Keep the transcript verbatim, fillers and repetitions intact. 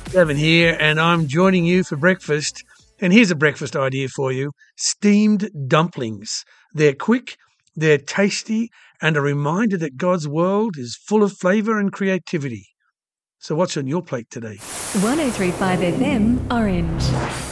Gavin here, and I'm joining you for breakfast. And here's a breakfast idea for you. Steamed dumplings. They're quick, they're tasty, and a reminder that God's world is full of flavour and creativity. So what's on your plate today? one oh three point five F M, Orange.